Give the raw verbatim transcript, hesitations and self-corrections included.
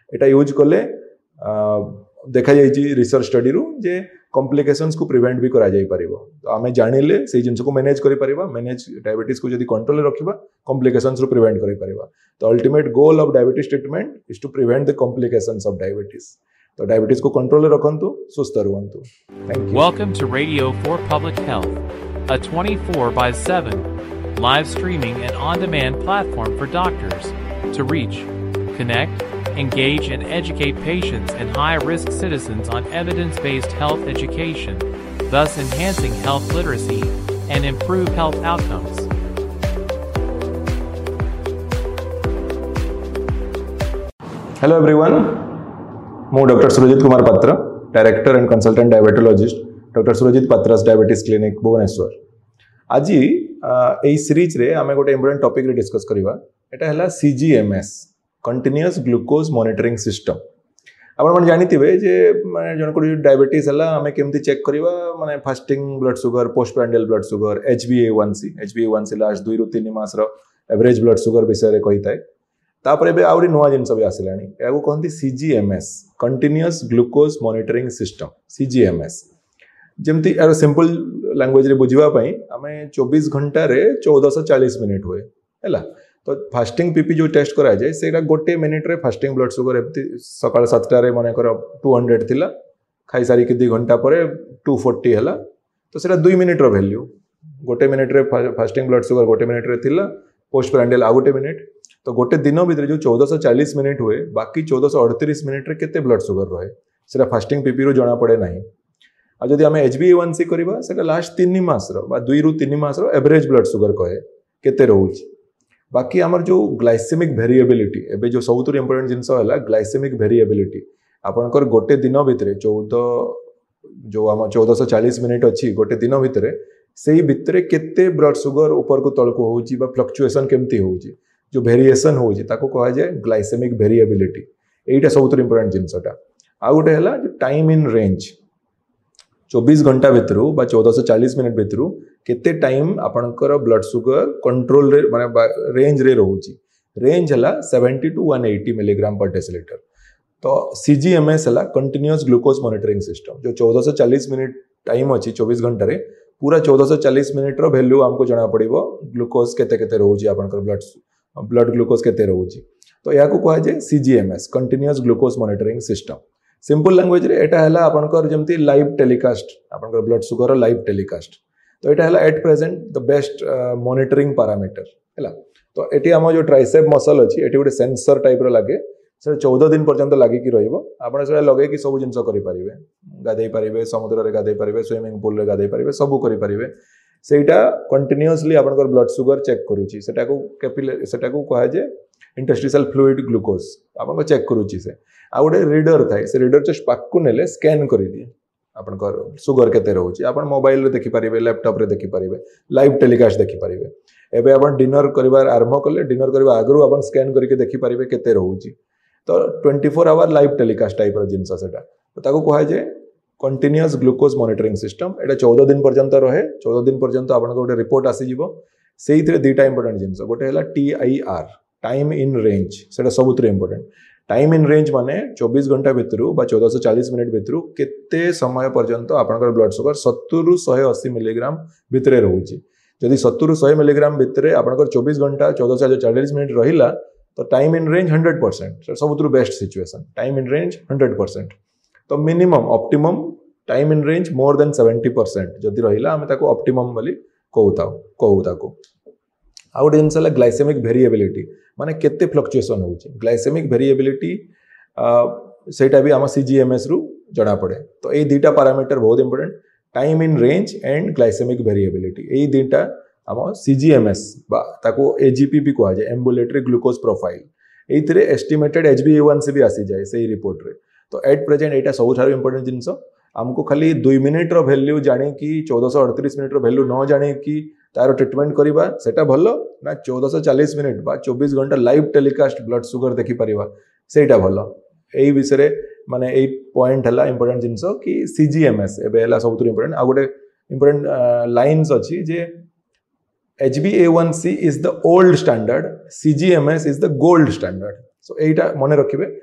एटा use कले देखा जाइए रिसर्च स्टडी रु जे कॉम्प्लिकेशंस को प्रिवेंट भी करा जाई परिबो। तो आमे जानिले से जिंस को मैनेज करि परिबा, मैनेज डायबिटीज को जदी कंट्रोल रे रखिबा कॉम्प्लिकेशंस रु प्रिवेंट करि परिबा। तो ultimate goal of diabetes treatment is to prevent the complications of diabetes. तो डायबिटीज को कंट्रोल रे रखंतु, सुस्त रहंतु। Thank you. Welcome to radio for public health, a twenty-four by seven live streaming and on-demand platform for doctors to reach, connect, engage and educate patients and high-risk citizens on evidence-based health education, thus enhancing health literacy and improve health outcomes. Hello everyone, मैं doctor Surjit Kumar पात्र, director and consultant diabetologist, doctor Surjit पात्रास diabetes clinic Bhubaneswar. आज यही series रे आमे गोटे important topic रे discuss करिबा। एटा हला सीजीएमएस, कंटीन्यूअस ग्लूकोज मॉनिटरिंग सिस्टम। आपण मन जानिथिबे जे माने जन को डायबिटीज हला आमे केमती चेक करिबा, माने fasting blood sugar, post prandial blood sugar, H B ए वन सी, एच बी ए वन सी लास्ट दुई रु तीन मास रो एवरेज ब्लड शुगर विषय रे कहिताय। तापर एबे आउरी नवा जिंस भी आसिलानी, याको कहंती सीजीएमएस, कंटीन्यूअस ग्लूकोज मॉनिटरिंग सिस्टम, सीजीएमएस। जेमती यार सिंपल लैंग्वेज रे बुझिबा पई आमे चौबीस घंटा रे चौदह सौ चालीस मिनिट हुए हैला। तो फास्टिंग पीपी जो टेस्ट करा जाए सेटा गोटे मिनिट रे फास्टिंग ब्लड शुगर एमती सकाळ सात रे माने कर दो सौ थिला, खाई सारी के दो घंटा परे दो सौ चालीस हला। तो सेटा दो मिनिट रो वैल्यू, गोटे मिनिट रे फास्टिंग ब्लड शुगर गोटे मिनिट रे थिला, पोस्ट प्रांडियल आ गोटे मिनिट। तो गोटे दिन भितर जो चौदह सौ चालीस मिनिट हुए, बाकी चौदह सौ अड़तीस मिनिट रे केते ब्लड शुगर रहे सेटा फास्टिंग पीपी रो जणा पड़े नाही। आ जदि आमे एच बी ए वन सी करबा सेटा लास्ट तीन मास रो बा दुई रु तीन मास रो एवरेज ब्लड शुगर कहे केते रहउची। बाकी हमर जो ग्लाइसेमिक वेरिएबिलिटी, एबे जो सबुतु इंपोर्टेंट जिंस हला ग्लाइसेमिक वेरिएबिलिटी। आपनकर गोटे दिन भितर चौदह जो हम चौदह सौ चालीस मिनिट अछि गोटे दिन भितर, सेही भितर केते ब्लड शुगर ऊपर को तळ को होउची बा फ्लक्चुएशन केमती होउची, जो वेरिएशन होउची ताको कहा जाय ग्लाइसेमिक वेरिएबिलिटी। एटा सबुतु इंपोर्टेंट जिंसटा। आ गोटे हला टाइम इन रेंज, चौबीस घंटा भितर बा चौदह सौ चालीस मिनिट भितर केते टाइम आपनकर ब्लड शुगर कंट्रोल रे माने रेंज रे रहउची। रेंज हला सत्तर टू एक सौ अस्सी मिलीग्राम पर डेसिलीटर। तो सीजीएमएस हला कंटीन्यूअस ग्लूकोज मॉनिटरिंग सिस्टम, जो चौदह सौ चालीस मिनिट टाइम अछि चौबीस घंटा रे, पूरा चौदह सौ चालीस मिनिट रो वैल्यू हमको जणा पड़िबो ग्लूकोज केते केते रहउची, आपनकर ब्लड ब्लड ग्लूकोज केते रहउची। तो याको कहा जाय सीजीएमएस, continuous glucose monitoring system. Simple language रे एटा हला आपनकर जेमती लाइव टेलीकास्ट, आपनकर ब्लड शुगर लाइव टेलीकास्ट। तो एटा हला at present the best monitoring parameter हैला। तो एटी हम जो ट्राइसेप मसल अछि एटी गोटे सेंसर टाइप रो लागे, से चौदह दिन पर्यंत लागि कि रहइबो। आपण से लगे कि सब जिंस करि परिबे, गाधै परिबे, समुद्र रे गाधै परिबे, स्विमिंग पूल रे गाधै परिबे, सब करि परिबे। सेटा कंटीन्यूअसली आपनकर ब्लड शुगर चेक करूची, सेटा को कैपिलरी सेटा को कहा जे इंटरस्टिशियल फ्लूइड ग्लूकोज आपन को चेक करूची। से आ गोटे रीडर थाए, से रीडर जस्ट पाक को नेले स्कैन करि दिए आपनकर शुगर केते रहउची। आपन मोबाइल रे देखि परिबे, लैपटॉप रे देखि परिबे, लाइव टेलीकास्ट देखि परिबे। एबे आपन डिनर करिवार आरंभ करले, डिनर करबा आगरु आपन स्कैन करके देखि परिबे केते रहउची। तो चौबीस आवर लाइव टेलीकास्ट टाइप रो जिंस सेटा। तो ताको कहा जे कंटीन्यूअस ग्लूकोज मॉनिटरिंग सिस्टम। एटा चौदह दिन पर्यंत रहे, चौदह दिन पर्यंत आपन गोटे रिपोर्ट आसी जिवो। सेइथरे दुईटा इंपोर्टेंट जिंस, गोटे हला T I R, time in range, सेटा सबुतरे इंपोर्टेंट। टाइम इन रेंज माने चौबीस घंटा भितर बा चौदह सौ चालीस मिनिट भितर केते समय पर्यंत आपनकर ब्लड शुगर सत्तर रु एक सौ अस्सी मिलीग्राम भितरे रहउची। जदि सत्तर रु सौ मिलीग्राम भितरे आपनकर चौबीस घंटा चौदह सौ चालीस मिनिट रहिला, तो time in range hundred percent सबुतु best situation. Time in range hundred percent. तो minimum optimum time in range more than seventy percent जदि रहिला आमे ताको ऑप्टिमम बोली कहूता कहू ताको। आ गोटे जिनस ग्लाइसेमिक वेरिएबिलिटी, माने केते फ्लक्चुएशन होउची। ग्लाइसेमिक वेरिएबिलिटी सेटा भी आम सीजीएमएस रु जणा पड़े। तो ये दुईटा पैरामीटर बहुत important, time in range and glycaemic variability. ये दुईटा आम सीजीएमएस बा ताको एजीपी भी कहा जाए, ambulatory glucose profile. एइथिरे estimated H B ए वन सी भी आसी जाए सही रिपोर्ट रे। तो एट प्रेजेंट एटा सबुठारु इंपोर्टेंट जिनस। आमको खाली दुई मिनिट रो वैल्यू जाने कि चौदह सौ अड़तीस मिनिट रो वैल्यू न जाने कि तार ट्रीटमेंट करिबा सेटा भलो ना चौदह सौ चालीस मिनिट बा चौबीस घंटा लाइव टेलीकास्ट ब्लड शुगर देखि परिबा सेटा भलो। एई विषय रे माने एई पॉइंट हला इंपोर्टेंट जिनस कि सीजीएमएस एबे हला सबुठारु इंपोर्टेंट। आ गोटे इंपोर्टेंट लाइन्स अछि जे H b A one C is the old standard, C G M S is the gold standard. So एटा मने रखिबे।